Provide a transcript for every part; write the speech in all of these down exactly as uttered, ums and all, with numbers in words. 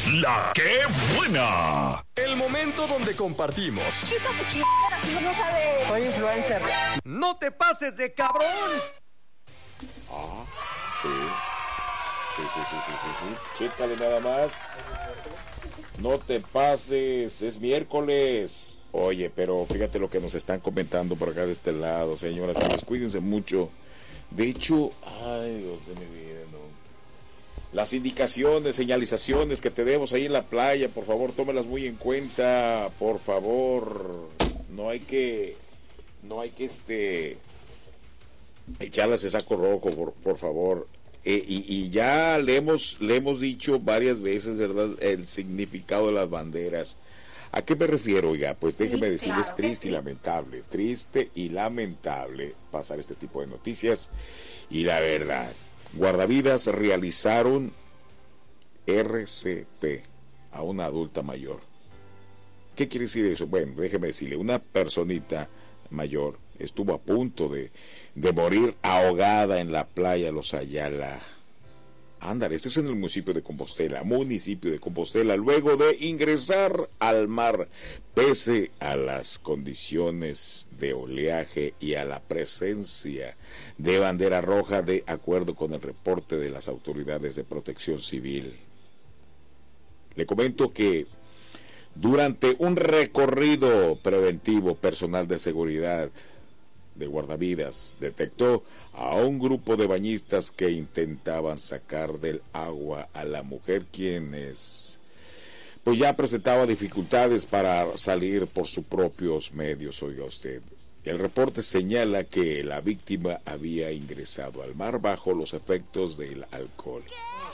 La que buena. El momento donde compartimos. Chica, pues chingada, si no sabes. Soy influencer. ¡No te pases de cabrón! Ah, sí. Sí, sí, sí, sí, sí, sí. Chécale nada más. No te pases, es miércoles. Oye, pero fíjate lo que nos están comentando por acá de este lado, señoras y señores. Cuídense mucho. De hecho, ay, Dios de mi vida, no. Las indicaciones, señalizaciones que tenemos ahí en la playa, por favor, tómelas muy en cuenta, por favor. No hay que, no hay que, este, echarlas de saco rojo, por, por favor. Eh, y, y ya le hemos, le hemos dicho varias veces, ¿verdad?, el significado de las banderas. ¿A qué me refiero, oiga? Pues déjeme sí, decirles, claro, triste sí. y lamentable, triste y lamentable pasar este tipo de noticias. Y la verdad, guardavidas realizaron R C P a una adulta mayor. ¿Qué quiere decir eso? Bueno, déjeme decirle, una personita mayor estuvo a punto de, de morir ahogada en la playa Los Ayala. Ándale, esto es en el municipio de Compostela, municipio de Compostela, luego de ingresar al mar, pese a las condiciones de oleaje y a la presencia de bandera roja, de acuerdo con el reporte de las autoridades de protección civil. Le comento que durante un recorrido preventivo, personal de seguridad de guardavidas detectó a un grupo de bañistas que intentaban sacar del agua a la mujer, quienes pues ya presentaba dificultades para salir por sus propios medios. Oiga usted, el reporte señala que la víctima había ingresado al mar bajo los efectos del alcohol.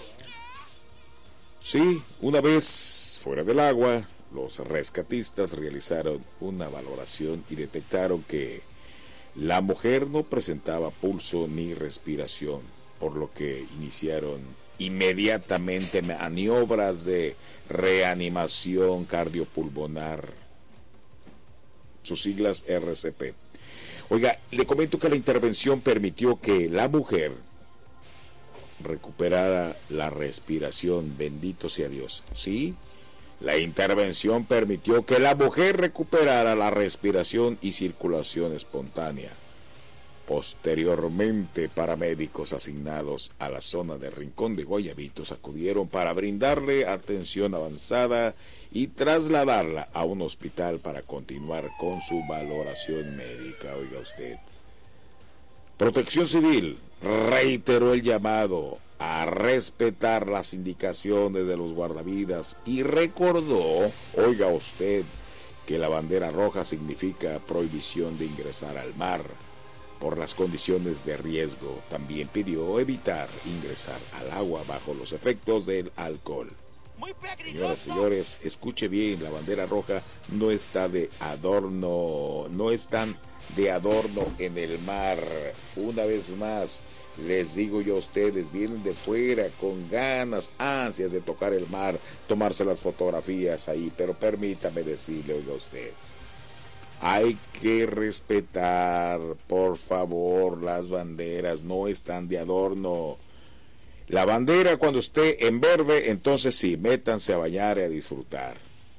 Sí, una vez fuera del agua, los rescatistas realizaron una valoración y detectaron que la mujer no presentaba pulso ni respiración, por lo que iniciaron inmediatamente maniobras de reanimación cardiopulmonar, sus siglas R C P. Oiga, le comento que la intervención permitió que la mujer recuperara la respiración, bendito sea Dios. Sí, la intervención permitió que la mujer recuperara la respiración y circulación espontánea. Posteriormente, paramédicos asignados a la zona de Rincón de Guayabitos acudieron para brindarle atención avanzada y trasladarla a un hospital para continuar con su valoración médica. Oiga usted. Protección Civil reiteró el llamado a respetar las indicaciones de los guardavidas y recordó, oiga usted, que la bandera roja significa prohibición de ingresar al mar por las condiciones de riesgo. También pidió evitar ingresar al agua bajo los efectos del alcohol. Señoras y señores, escuche bien, la bandera roja no está de adorno, no están de adorno en el mar. Una vez más, les digo yo a ustedes, vienen de fuera con ganas, ansias de tocar el mar, tomarse las fotografías ahí, pero permítame decirle, oiga usted, hay que respetar, por favor, las banderas, no están de adorno. La bandera cuando esté en verde, entonces sí, métanse a bañar y a disfrutar.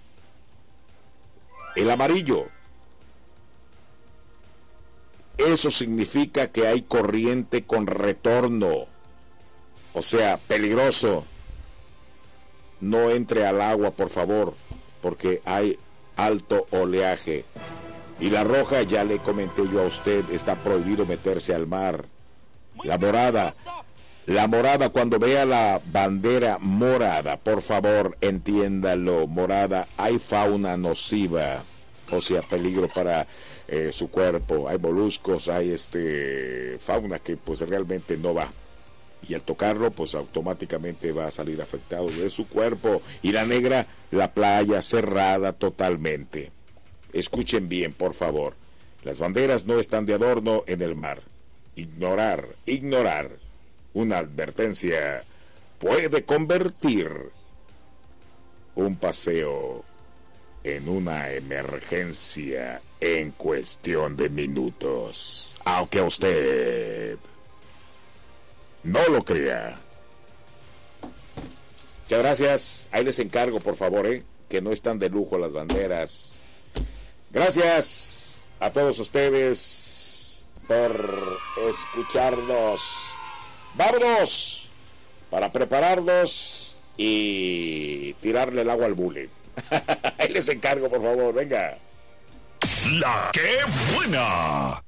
El amarillo, eso significa que hay corriente con retorno, o sea, peligroso. No entre al agua, por favor, porque hay alto oleaje. Y la roja, ya le comenté yo a usted, está prohibido meterse al mar. La morada, la morada, cuando vea la bandera morada, por favor, entiéndalo, morada, hay fauna nociva, o sea, peligro para eh, su cuerpo, hay moluscos, hay este fauna que pues realmente no va, y al tocarlo pues automáticamente va a salir afectado de su cuerpo. Y la negra, la playa cerrada totalmente. Escuchen bien, por favor, las banderas no están de adorno en el mar. Ignorar, ignorar una advertencia puede convertir un paseo en una emergencia en cuestión de minutos, aunque usted no lo crea. Muchas gracias. Ahí les encargo, por favor, ¿eh? Que no están de lujo las banderas. Gracias a todos ustedes por escucharnos. Vámonos para prepararnos y tirarle el agua al bule. Ahí les encargo, por favor, venga. La que buena.